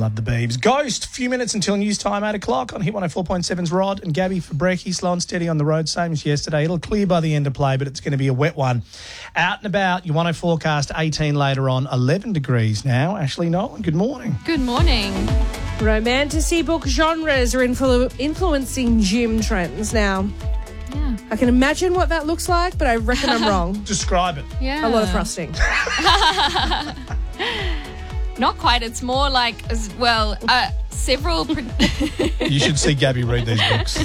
love the Beebs. Ghost, few minutes until news time, 8 o'clock on Hit 104.7's Rod and Gabby for brekkie. Slow and steady on the road, same as yesterday. It'll clear by the end of play, but it's going to be a wet one. Out and about, your 10 forecast, 18 later on, 11 degrees now. Ashley Nolan, good morning. Good morning. Romantasy book genres are influencing gym trends now. Yeah. I can imagine what that looks like, but I reckon I'm wrong. Describe it. Yeah. A lot of thrusting. Not quite. It's more like, several... You should see Gabby read these books.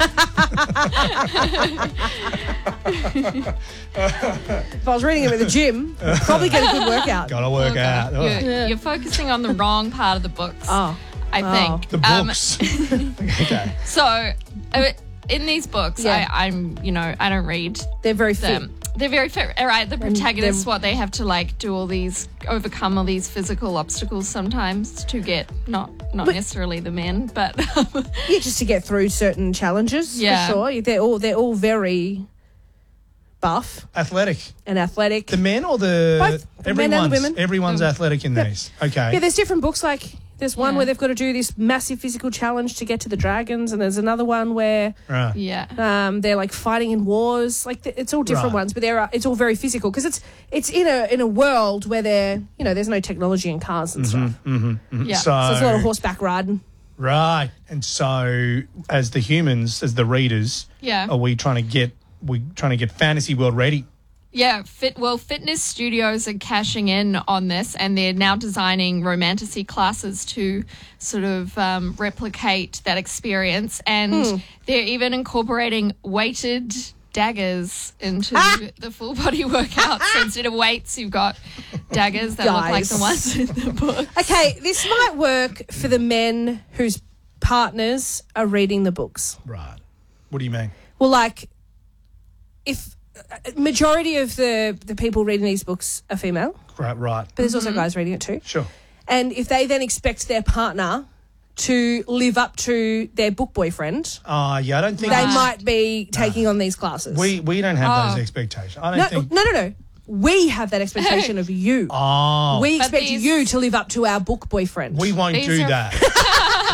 If I was reading them at the gym, I'd probably get a good workout. Got to work out. You're focusing on the wrong part of the books, I think. The books. Okay. So, in these books, Yeah. I don't read They're very fit. them. They're very fit, right? The protagonists, they have to do overcome all these physical obstacles sometimes to get not necessarily the men, but Yeah, just to get through certain challenges, Yeah. for sure. They're all very buff Athletic. and athletic. The men or the... Both. The men and the women. Everyone's athletic in these. Okay. Yeah, there's different books. Like there's one Yeah. where they've got to do this massive physical challenge to get to the dragons, and there's another one where Right. yeah. they're like fighting in wars. Like it's all different Right. ones, but it's all very physical because it's in a world where there's no technology in cars and stuff. Yeah. So So it's a lot of horseback riding. right. And so as the humans, as the readers, Yeah. are we trying to get fantasy world ready? Yeah, fitness studios are cashing in on this, and they're now designing romantasy classes to sort of replicate that experience. And they're even incorporating weighted daggers into the full body workout. So instead of weights, you've got daggers that look like the ones in the book. Okay, this might work for the men whose partners are reading the books. Right. What do you mean? Well, like, if majority of the people reading these books are female, Right. but there's also guys reading it too. Sure. And if they then expect their partner to live up to their book boyfriend, Yeah, I don't think they might be taking on these classes. we don't have those expectations. I don't think. No. We have that expectation of you. Oh, We But expect these- you to live up to our book boyfriend. we won't These do are- that.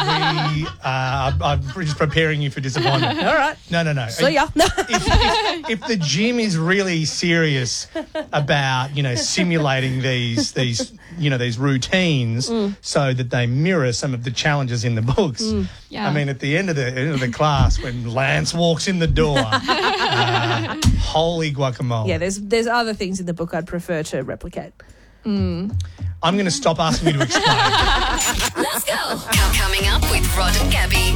I'm just preparing you for disappointment. All right. No. See ya. If the gym is really serious about simulating these routines so that they mirror some of the challenges in the books. Yeah. I mean, at the end of the class, when Lance walks in the door, holy guacamole! Yeah, there's other things in the book I'd prefer to replicate. I'm going to stop asking you to explain. Let's go. Coming up with Rod and Gabby.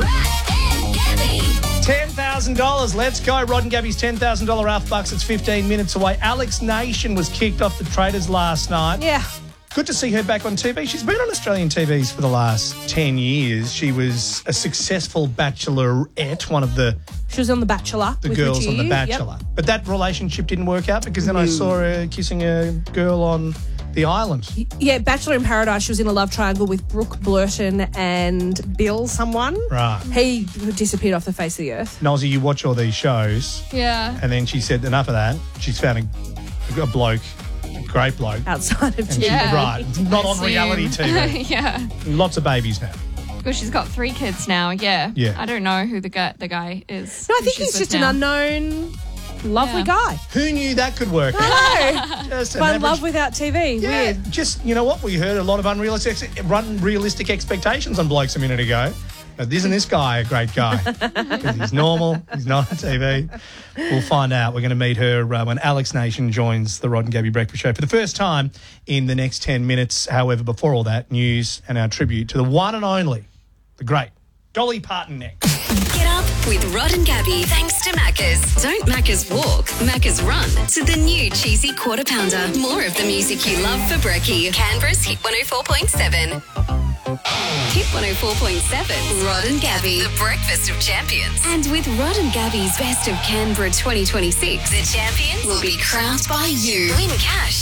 $10,000. Let's go. Rod and Gabby's $10,000 Alf Bucks. It's 15 minutes away. Alex Nation was kicked off the Traders last night. Yeah. Good to see her back on TV. She's been on Australian TVs for the last 10 years. She was a successful bachelorette, one of the She was on The Bachelor. with girls Richie on The Yu. Bachelor. Yep. But that relationship didn't work out because then I saw her kissing a girl on the island. Yeah, Bachelor in Paradise, she was in a love triangle with Brooke Blurton and Bill someone. Right. He disappeared off the face of the earth. Nosy, you watch all these shows, Yeah. and then she said, enough of that. She's found a bloke, a great bloke. Outside of And TV. Yeah. Right. Not on reality TV. Yeah. Lots of babies now. Because she's got 3 kids now, yeah. Yeah. I don't know who the guy is. No, I who think she's he's with just an now. unknown, lovely Yeah. guy. Who knew that could work? No. Just an Find average- love without TV. Yeah, Weird. just, you know what? We heard a lot of unrealistic expectations on blokes a minute ago. But isn't this guy a great guy? Because he's normal. He's not on TV. We'll find out. We're going to meet her when Alex Nation joins the Rod and Gabby Breakfast Show for the first time in the next 10 minutes. However, before all that, news and our tribute to the one and only, the great Dolly Parton next. Get up with Rod and Gabby. Thanks to Macca's. Don't Macca's walk, Macca's run to the new cheesy quarter pounder. More of the music you love for brekkie. Canberra's Hit 104.7. Hit 104.7. Rod and Gabby. The breakfast of champions. And with Rod and Gabby's Best of Canberra 2026, the champion will be crowned by you. Win cash